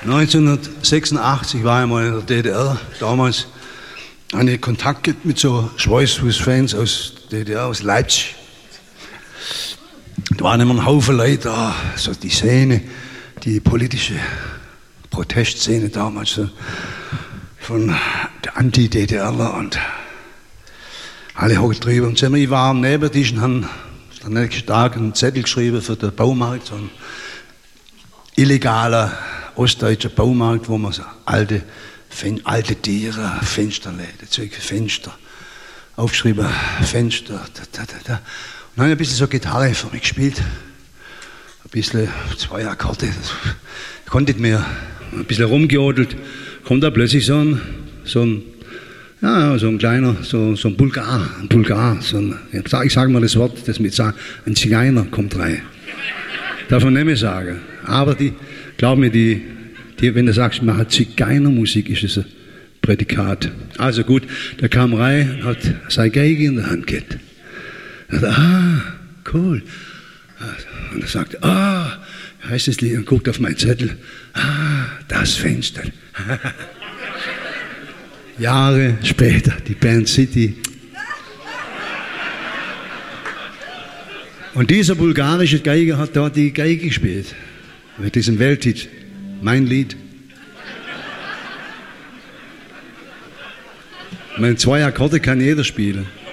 1986 war ich mal in der DDR. Damals hatte ich Kontakt mit so Schweißfuß-Fans aus DDR, aus Leipzig. Da waren immer ein Haufen Leute da, so die Szene, die politische Protestszene damals, so von der Anti-DDRler und alle hochgetrieben. Und ich war am Nebentisch und habe am nächsten Tag einen Zettel geschrieben für den Baumarkt, so ein illegaler ostdeutscher Baumarkt, wo man so alte Tiere, Fensterläden, Zeug für Fenster, aufgeschrieben, Fenster, da. Und dann habe ich ein bisschen so Gitarre für mich gespielt, ein bisschen 2 Akkorde, ich konnte nicht mehr, ein bisschen rumgejodelt, kommt da plötzlich so ein kleiner, so ein Bulgar, ich sage mal das Wort, das mit sagen, ein Zigeuner kommt rein. Darf man nicht mehr sagen. Aber glaub mir, wenn du sagst, ich mache Zigeunermusik, ist es ein Prädikat. Also gut, der kam rein, hat seine Geige in der Hand gehabt. Er sagt, cool. Und er sagt, heißt das Lied, und guckt auf meinen Zettel, das Fenster. Jahre später, die Band City. Und dieser bulgarische Geiger hat dort die Geige gespielt. Mit diesem Welthit. Mein Lied. Meine 2 Akkorde kann jeder spielen.